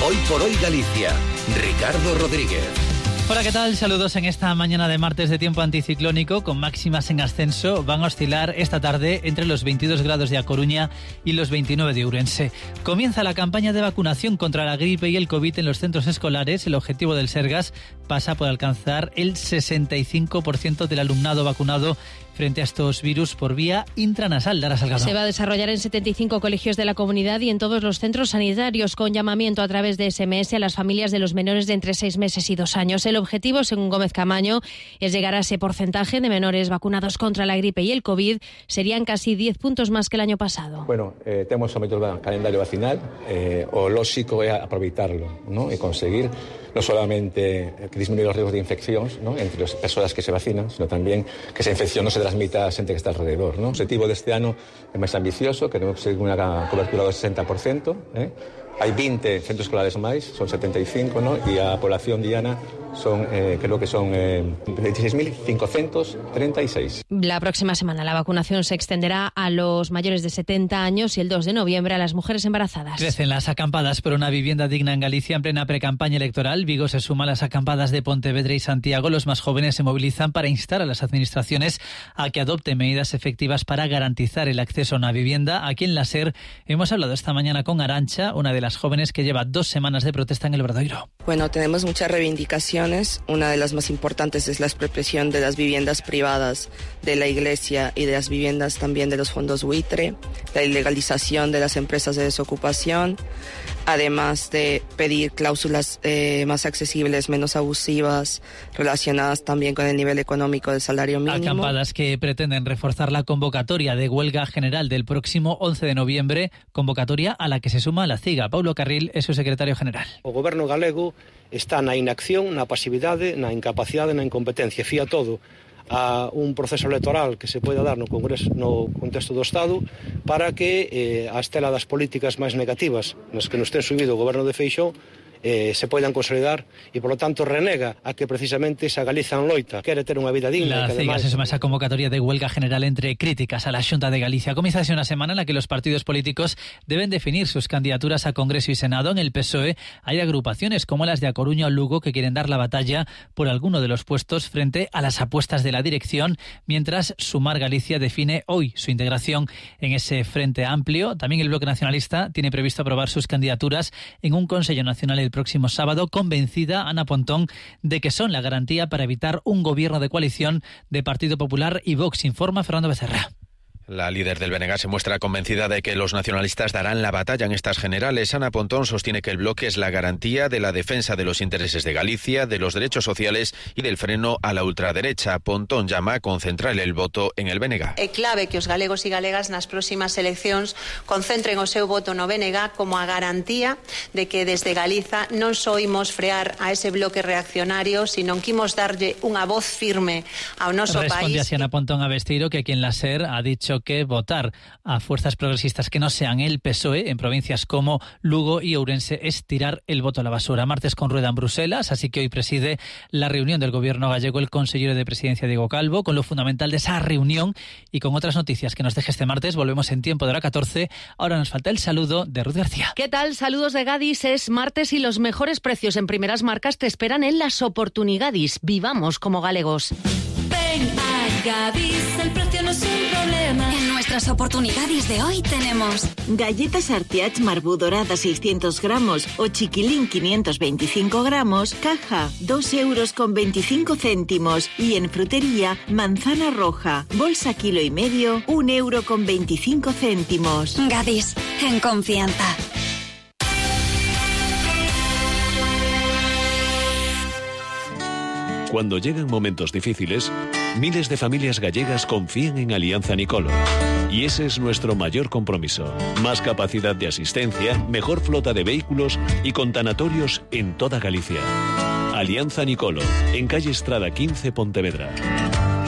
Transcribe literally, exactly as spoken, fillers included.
Hoy por hoy Galicia, Ricardo Rodríguez. Hola, ¿qué tal? Saludos en esta mañana de martes de tiempo anticiclónico con máximas en ascenso. Van a oscilar esta tarde entre los veintidós grados de A Coruña y los veintinueve de Ourense. Comienza la campaña de vacunación contra la gripe y el COVID en los centros escolares. El objetivo del Sergas pasa por alcanzar el sesenta y cinco por ciento del alumnado vacunado frente a estos virus por vía intranasal. Lara Salgado. Se va a desarrollar en setenta y cinco colegios de la comunidad y en todos los centros sanitarios, con llamamiento a través de ese eme ese a las familias de los menores de entre seis meses y dos años. El objetivo, según Gómez Camaño, es llegar a ese porcentaje de menores vacunados contra la gripe y el COVID. Serían casi diez puntos más que el año pasado. Bueno, eh, temos o mellor calendario vacinal, eh, o lógico é aproveitarlo, ¿no? E conseguir no solamente disminuir os riesgos de infeccións, ¿no?, entre as persoas que se vacinan, sino tamén que esa infección non se transmita a xente que está alrededor, ¿no? O objetivo deste ano é máis ambicioso, queremos conseguir unha cobertura do sesenta por ciento, ¿eh? Hai vinte centros escolares máis, son setenta y cinco, ¿no? E a población diana son, eh, creo que son eh, veintiséis mil quinientos treinta y seis. La próxima semana la vacunación se extenderá a los mayores de setenta años y el dos de noviembre a las mujeres embarazadas. Crecen las acampadas por una vivienda digna en Galicia en plena precampaña electoral. Vigo se suma a las acampadas de Pontevedra y Santiago. Los más jóvenes se movilizan para instar a las administraciones a que adopten medidas efectivas para garantizar el acceso a una vivienda. Aquí en la SER hemos hablado esta mañana con Arancha, una de las jóvenes que lleva dos semanas de protesta en el Obradoiro. Bueno, tenemos muchas reivindicaciones. Una de las más importantes es la expropiación de las viviendas privadas de la Iglesia y de las viviendas también de los fondos buitre, la ilegalización de las empresas de desocupación, además de pedir cláusulas eh, más accesibles, menos abusivas, relacionadas también con el nivel económico del salario mínimo. Acampadas que pretenden reforzar la convocatoria de huelga general del próximo once de noviembre, convocatoria a la que se suma la CIGA. Paulo Carril es su secretario general. O goberno galego está na inacción, na pasividade, na incapacidade, na incompetencia. Fía todo a un proceso electoral que se poida dar no Congreso, no contexto do Estado, para que eh, a estela das políticas máis negativas nas que nos ten subido o goberno de Feixóo Eh, se poidan consolidar e, polo tanto, renega a que precisamente esa Galiza en loita quere ter unha vida digna. La que CIGA además... se suma a esa convocatoria de huelga general entre críticas a la Xunta de Galicia. Comienza así una semana en la que los partidos políticos deben definir sus candidaturas a Congreso y Senado. En el P S O E hay agrupaciones como las de A Coruña o Lugo que quieren dar la batalla por alguno de los puestos frente a las apuestas de la dirección, mientras Sumar Galicia define hoy su integración en ese frente amplio. También el Bloque Nacionalista tiene previsto aprobar sus candidaturas en un Consejo Nacional el próximo sábado, convencida Ana Pontón de que son la garantía para evitar un gobierno de coalición de Partido Popular y Vox, informa Fernando Becerra. La líder del B N G se muestra convencida de que los nacionalistas darán la batalla en estas generales. Ana Pontón sostiene que el bloque es la garantía de la defensa de los intereses de Galicia, de los derechos sociales y del freno a la ultraderecha. Pontón llama a concentrar el voto en el B N G. É clave que os galegos e galegas nas próximas eleccións concentren o seu voto no B N G como a garantía de que desde Galiza non só imos frear a ese bloque reaccionario, sino que imos darlle unha voz firme ao noso Responde país. así Ana Pontón a Besteiro, que quien la SER ha dicho que votar a fuerzas progresistas que no sean el P S O E en provincias como Lugo y Ourense es tirar el voto a la basura. Martes con rueda en Bruselas, así que hoy preside la reunión del gobierno gallego el consejero de presidencia Diego Calvo. Con lo fundamental de esa reunión y con otras noticias que nos deje este martes, volvemos en tiempo de hora catorce. Ahora nos falta el saludo de Ruth García. ¿Qué tal? Saludos de Gadis. Es martes y los mejores precios en primeras marcas te esperan en las oportunidades. Vivamos como galegos. Ven a Gadis, el precio no es un problema. En nuestras oportunidades de hoy tenemos galletas Artiach Marbú dorada seiscientos gramos o chiquilín quinientos veinticinco gramos, caja dos euros con veinticinco céntimos. Y en frutería, manzana roja, bolsa kilo y medio, un euro con veinticinco céntimos. Gadis, en confianza. Cuando llegan momentos difíciles, miles de familias gallegas confían en Alianza Nicolo. Y ese es nuestro mayor compromiso. Más capacidad de asistencia, mejor flota de vehículos y con tanatorios en toda Galicia. Alianza Nicolo, en calle Estrada quince, Pontevedra.